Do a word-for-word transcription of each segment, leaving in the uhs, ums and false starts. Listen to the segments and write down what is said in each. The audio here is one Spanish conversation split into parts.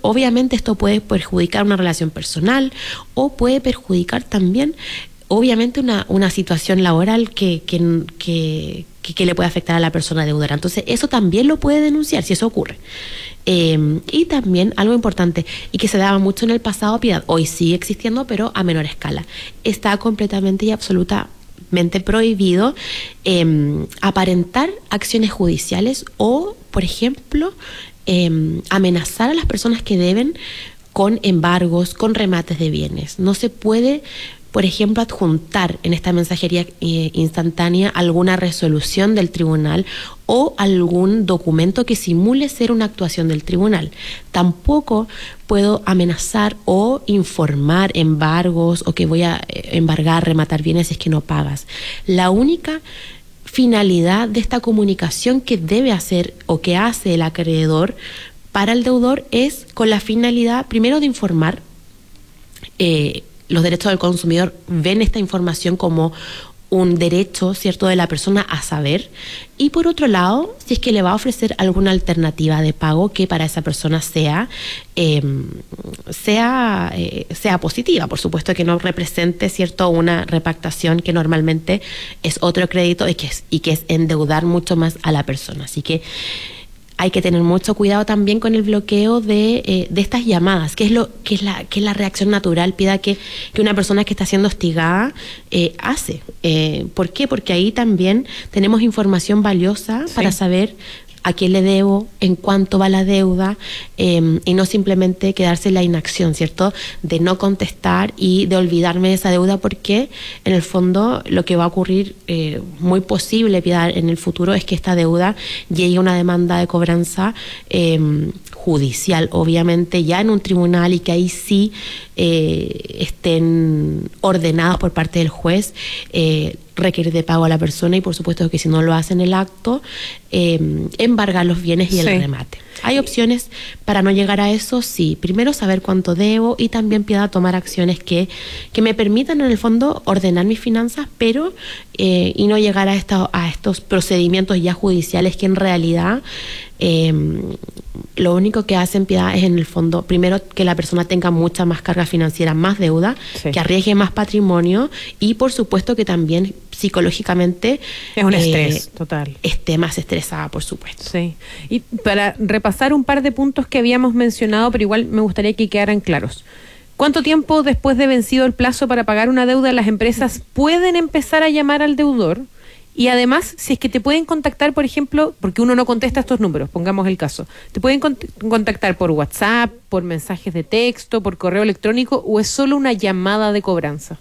obviamente esto puede perjudicar una relación personal o puede perjudicar también, obviamente, una, una situación laboral que, que, que, que, que le puede afectar a la persona deudora. Entonces, eso también lo puede denunciar si eso ocurre. Eh, y también algo importante y que se daba mucho en el pasado, Piedad, hoy sigue existiendo pero a menor escala, está completamente y absolutamente prohibido eh, aparentar acciones judiciales o, por ejemplo, eh, amenazar a las personas que deben con embargos, con remates de bienes. No se puede, por ejemplo, adjuntar en esta mensajería eh, instantánea alguna resolución del tribunal o algún documento que simule ser una actuación del tribunal. Tampoco puedo amenazar o informar embargos o que voy a embargar, rematar bienes si es que no pagas. La única finalidad de esta comunicación que debe hacer o que hace el acreedor para el deudor es con la finalidad, primero, de informar. Eh, los derechos del consumidor ven esta información como un derecho, ¿cierto?, de la persona a saber, y por otro lado, si es que le va a ofrecer alguna alternativa de pago que para esa persona sea eh, sea, eh, sea positiva, por supuesto que no represente, ¿cierto?, una repactación que normalmente es otro crédito y que es, y que es endeudar mucho más a la persona. Así que hay que tener mucho cuidado también con el bloqueo de, eh, de estas llamadas, que es lo que es la que es la reacción natural, Pida, que, que una persona que está siendo hostigada eh, hace. Eh, ¿Por qué? Porque ahí también tenemos información valiosa sí. para saber a quién le debo, en cuánto va la deuda, eh, y no simplemente quedarse en la inacción, ¿cierto?, de no contestar y de olvidarme de esa deuda, porque en el fondo lo que va a ocurrir, eh, muy posible, Piedad, en el futuro, es que esta deuda llegue a una demanda de cobranza eh, judicial, obviamente ya en un tribunal, y que ahí sí eh, estén ordenados por parte del juez eh, requerir de pago a la persona, y por supuesto que si no lo hacen el acto, eh, embargar los bienes y el sí. remate. Hay opciones para no llegar a eso, sí. Primero, saber cuánto debo, y también, Piedad, tomar acciones que, que me permitan en el fondo ordenar mis finanzas, pero eh, y no llegar a, esta, a estos procedimientos ya judiciales que en realidad eh, lo único que hacen, Piedad, es en el fondo, primero, que la persona tenga mucha más carga financiera, más deuda, sí. que arriesgue más patrimonio, y por supuesto que también psicológicamente es un eh, estrés total, esté más estresada, por supuesto. Sí. Y para repasar un par de puntos que habíamos mencionado, pero igual me gustaría que quedaran claros. ¿Cuánto tiempo después de vencido el plazo para pagar una deuda las empresas pueden empezar a llamar al deudor? Y además, si es que te pueden contactar, por ejemplo, porque uno no contesta estos números, pongamos el caso, te pueden contactar por WhatsApp, por mensajes de texto, por correo electrónico, ¿o es solo una llamada de cobranza?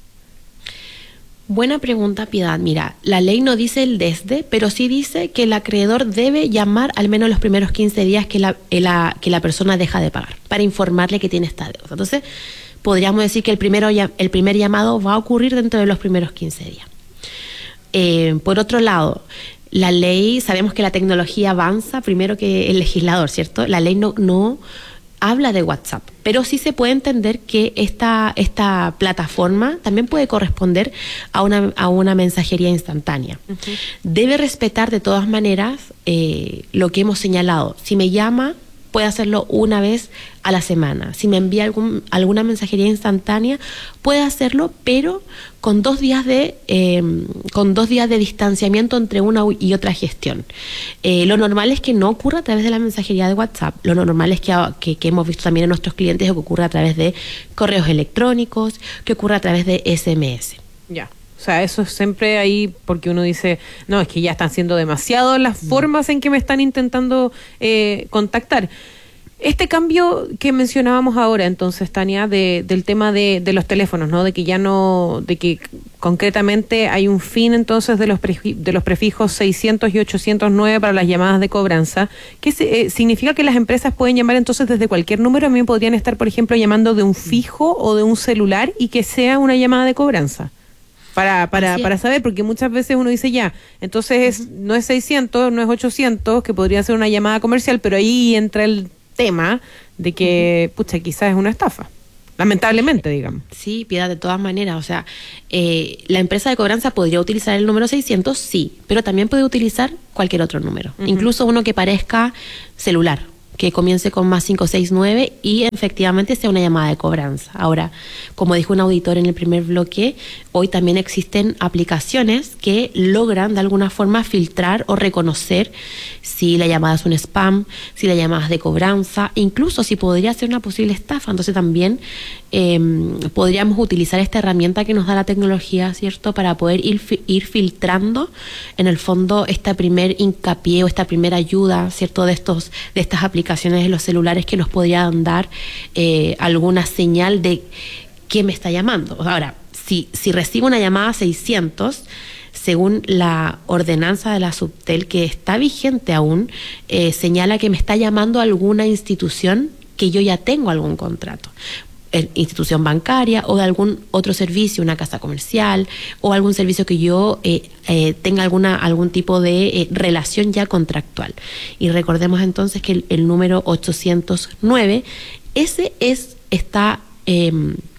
Buena pregunta, Piedad. Mira, la ley no dice el desde, pero sí dice que el acreedor debe llamar al menos los primeros quince días que la, la, que la persona deja de pagar, para informarle que tiene esta deuda. Entonces, podríamos decir que el, primero, el primer llamado va a ocurrir dentro de los primeros quince días. Eh, por otro lado, la ley, sabemos que la tecnología avanza primero que el legislador, ¿cierto? La ley no... no habla de WhatsApp, pero sí se puede entender que esta, esta plataforma también puede corresponder a una, a una mensajería instantánea. Uh-huh. Debe respetar de todas maneras eh, lo que hemos señalado. Si me llama, puede hacerlo una vez a la semana. Si me envía algún, alguna mensajería instantánea, puede hacerlo, pero con dos días de eh, con dos días de distanciamiento entre una y otra gestión. Eh, lo normal es que no ocurra a través de la mensajería de WhatsApp. Lo normal es que, que, que hemos visto también en nuestros clientes que ocurra a través de correos electrónicos, que ocurra a través de S M S. Ya. O sea, eso es siempre ahí porque uno dice, no, es que ya están siendo demasiado las formas en que me están intentando eh, contactar. Este cambio que mencionábamos ahora, entonces, Tania, de, del tema de, de los teléfonos, ¿no? De que ya no, de que concretamente hay un fin entonces de los pre, de los prefijos seiscientos y ochocientos nueve para las llamadas de cobranza, ¿qué eh, significa que las empresas pueden llamar entonces desde cualquier número? A mí podrían estar, por ejemplo, llamando de un fijo o de un celular y que sea una llamada de cobranza. Para para para saber, porque muchas veces uno dice ya, entonces es, no es seiscientos, no es ochocientos, que podría ser una llamada comercial, pero ahí entra el tema de que, pucha, quizás es una estafa. Lamentablemente, digamos. Sí, Piedad, de todas maneras, o sea, eh, la empresa de cobranza podría utilizar el número seiscientos, sí, pero también puede utilizar cualquier otro número, uh-huh. incluso uno que parezca celular, que comience con más cinco seis nueve y efectivamente sea una llamada de cobranza. Ahora, como dijo un auditor en el primer bloque, hoy también existen aplicaciones que logran de alguna forma filtrar o reconocer si la llamada es un spam, si la llamada es de cobranza, incluso si podría ser una posible estafa. Entonces también eh, podríamos utilizar esta herramienta que nos da la tecnología, ¿cierto?, para poder ir, ir filtrando en el fondo este primer hincapié o esta primera ayuda, ¿cierto?, de estos de estas aplicaciones de los celulares que nos podrían dar eh, alguna señal de quién me está llamando. Ahora, si, si recibo una llamada seiscientos, según la ordenanza de la Subtel, que está vigente aún, eh, señala que me está llamando alguna institución que yo ya tengo algún contrato. Institución bancaria o de algún otro servicio, una casa comercial o algún servicio que yo eh, eh, tenga alguna algún tipo de eh, relación ya contractual. Y recordemos entonces que el, el número ochocientos nueve, ese es está eh,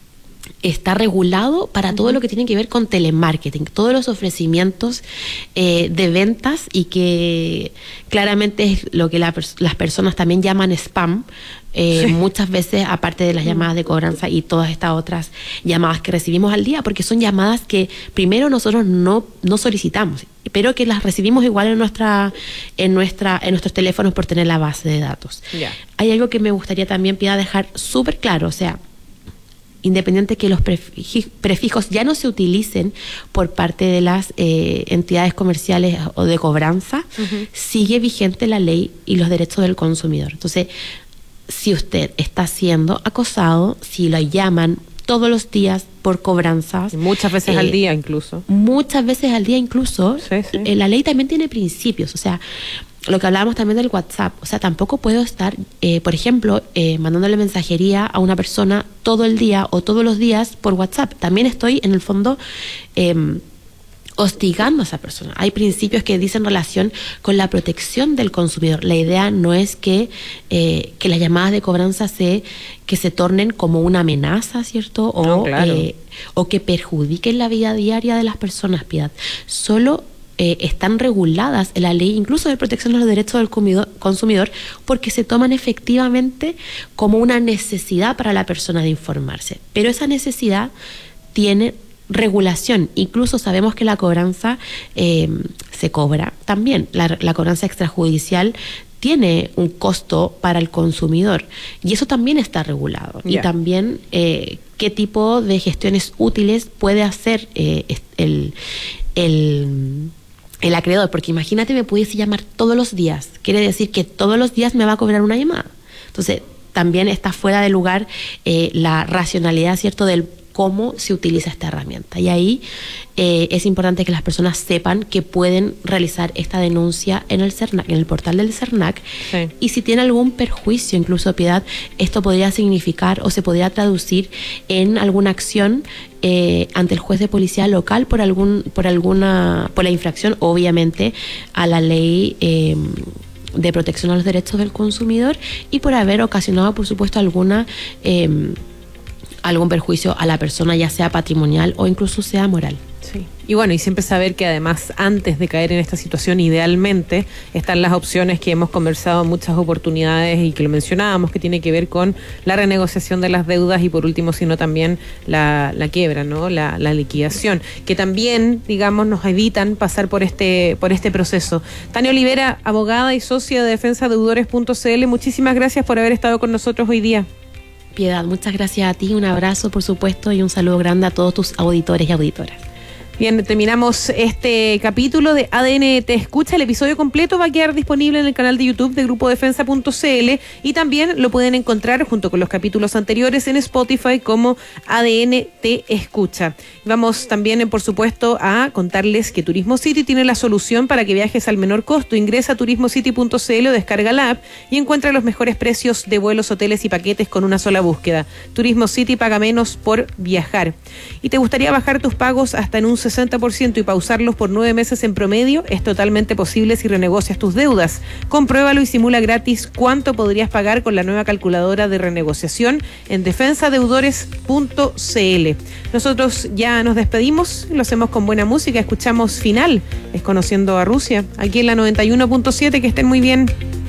está regulado para todo lo que tiene que ver con telemarketing, todos los ofrecimientos eh, de ventas, y que claramente es lo que la, las personas también llaman spam. Eh, sí. Muchas veces, aparte de las llamadas de cobranza y todas estas otras llamadas que recibimos al día, porque son llamadas que primero nosotros no, no solicitamos, pero que las recibimos igual en nuestra en nuestra en nuestros teléfonos por tener la base de datos. Yeah. Hay algo que me gustaría también, Piedad, dejar súper claro, o sea, independiente que los prefijos ya no se utilicen por parte de las eh, entidades comerciales o de cobranza, uh-huh. sigue vigente la ley y los derechos del consumidor. Entonces, si usted está siendo acosado, si lo llaman todos los días por cobranzas, muchas veces eh, al día incluso. Muchas veces al día incluso. Sí, sí. Eh, la ley también tiene principios, o sea, lo que hablábamos también del WhatsApp, o sea, tampoco puedo estar, eh, por ejemplo, eh, mandándole mensajería a una persona todo el día o todos los días por WhatsApp. También estoy, en el fondo, eh, hostigando a esa persona. Hay principios que dicen relación con la protección del consumidor. La idea no es que, eh, que las llamadas de cobranza se, que se tornen como una amenaza, ¿cierto? O, no, claro. eh, o que perjudiquen la vida diaria de las personas, Piedad. Solo Eh, están reguladas en la ley, incluso de protección de los derechos del consumidor, porque se toman efectivamente como una necesidad para la persona de informarse. Pero esa necesidad tiene regulación. Incluso sabemos que la cobranza eh, se cobra también. La, la cobranza extrajudicial tiene un costo para el consumidor y eso también está regulado. Yeah. Y también eh, qué tipo de gestiones útiles puede hacer eh, el... el el acreedor, porque imagínate, me pudiese llamar todos los días, quiere decir que todos los días me va a cobrar una llamada. Entonces, también está fuera de lugar eh, la racionalidad, ¿cierto?, del cómo se utiliza esta herramienta. Y ahí eh, es importante que las personas sepan que pueden realizar esta denuncia en el CERNAC, en el portal del CERNAC. Sí. Y si tiene algún perjuicio, incluso, Piedad, esto podría significar o se podría traducir en alguna acción eh, ante el juez de policía local por algún por alguna por la infracción, obviamente, a la ley eh, de protección a los derechos del consumidor y por haber ocasionado, por supuesto, alguna eh, algún perjuicio a la persona, ya sea patrimonial o incluso sea moral. Sí. Y bueno, y siempre saber que además, antes de caer en esta situación, idealmente están las opciones que hemos conversado en muchas oportunidades y que lo mencionábamos, que tiene que ver con la renegociación de las deudas y por último, sino también la, la quiebra, ¿no? La, la liquidación, que también, digamos, nos evitan pasar por este, por este proceso. Tania Olivera, abogada y socia de defensa deudores punto c l, muchísimas gracias por haber estado con nosotros hoy día. Piedad, muchas gracias a ti, un abrazo por supuesto y un saludo grande a todos tus auditores y auditoras. Bien, terminamos este capítulo de A D N Te Escucha. El episodio completo va a quedar disponible en el canal de YouTube de grupo defensa punto c l y también lo pueden encontrar junto con los capítulos anteriores en Spotify como A D N Te Escucha. Vamos también, por supuesto, a contarles que Turismo City tiene la solución para que viajes al menor costo. Ingresa a turismo city punto c l o descarga la app y encuentra los mejores precios de vuelos, hoteles y paquetes con una sola búsqueda. Turismo City, paga menos por viajar. ¿Y te gustaría bajar tus pagos hasta en un sesenta por ciento y pausarlos por nueve meses en promedio? Es totalmente posible si renegocias tus deudas. Compruébalo y simula gratis cuánto podrías pagar con la nueva calculadora de renegociación en defensa deudores punto c l. Nosotros ya nos despedimos, lo hacemos con buena música, escuchamos Final, es Conociendo a Rusia, aquí en la noventa y uno punto siete, que estén muy bien.